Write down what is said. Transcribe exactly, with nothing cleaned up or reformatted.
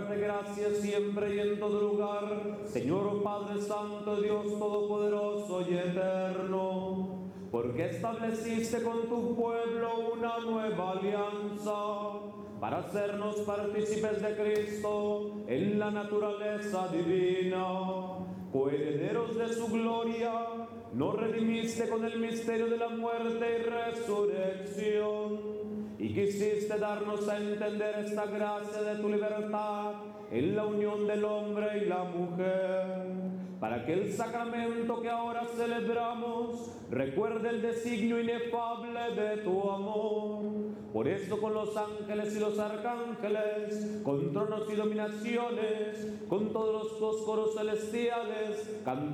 darte gracias siempre y en todo lugar, Señor Padre Santo, Dios Todopoderoso y Eterno, porque estableciste con tu pueblo una nueva alianza para hacernos partícipes de Cristo en la naturaleza divina. Coherederos de su gloria, nos redimiste con el misterio de la muerte y resurrección, y quisiste darnos a entender esta gracia de tu libertad en la unión del hombre y la mujer, para que el sacramento que ahora celebramos recuerde el designio inefable de tu amor. Por esto con los ángeles y los arcángeles, con tronos y dominaciones, con todos los coros celestiales, cantamos